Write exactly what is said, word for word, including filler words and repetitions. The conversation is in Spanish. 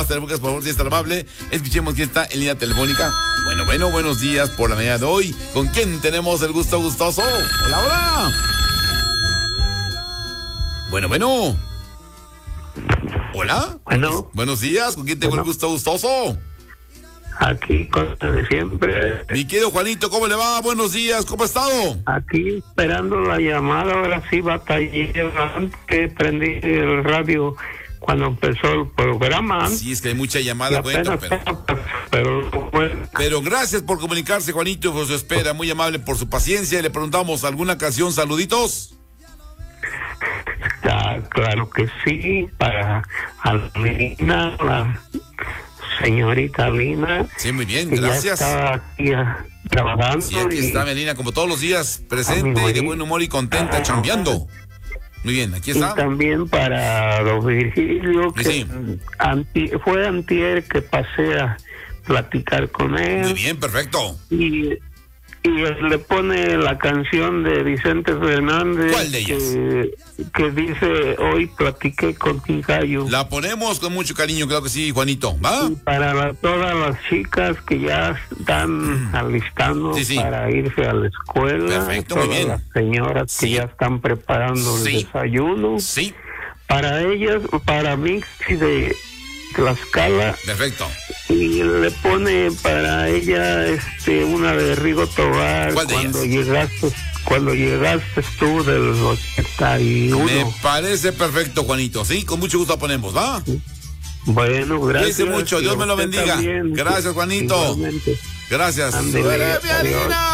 Por favor, si es tan amable, escuchemos quién está en línea telefónica. Bueno, bueno, buenos días por la mañana de hoy. ¿Con quién tenemos el gusto gustoso? Hola, hola. Bueno, bueno. Hola. Bueno. Buenos días, ¿con quién tengo bueno. el gusto gustoso? Aquí, cosa de siempre. Mi querido Juanito, ¿cómo le va? Buenos días, ¿cómo ha estado? Aquí esperando la llamada, ahora sí batallé, antes que prendí el radio cuando empezó el programa. Sí, es que hay mucha llamada, Juanito, pero... Pero, bueno. pero gracias por comunicarse, Juanito, por su espera, muy amable por su paciencia. Y le preguntamos, ¿alguna canción, saluditos? Ah, claro que sí, para Alina, la señorita Lina. Sí, muy bien, gracias. Ya está aquí a, trabajando. Sí, aquí está Melina, como todos los días, presente y de buen humor y contenta, ah, chambeando. Muy bien, aquí está. Y también para don Virgilio, que sí. anti, fue antier que pasé a platicar con él. Muy bien, perfecto. Y, y le pone la canción de Vicente Fernández. ¿Cuál de ellas? Que, que dice, hoy platiqué con mi gallo. La ponemos con mucho cariño, claro que sí, Juanito, ¿va? Y para la, todas las chicas que ya están mm. alistando sí, sí. para irse a la escuela. Perfecto, todas muy bien. Las señoras sí. que ya están preparando sí. el desayuno. Sí. Para ellas, para mí, de Tlaxcala. Perfecto. Y le pone para ella este una de Rigo Tobar. ¿Cuál de cuando ellas? llegaste Cuando llegaste tú del ochenta y uno. Me parece perfecto, Juanito. Sí, con mucho gusto la ponemos, ¿va? Sí. Bueno, gracias. Cuídense mucho, Dios me lo bendiga. También. Gracias, Juanito. Igualmente. Gracias. Andele,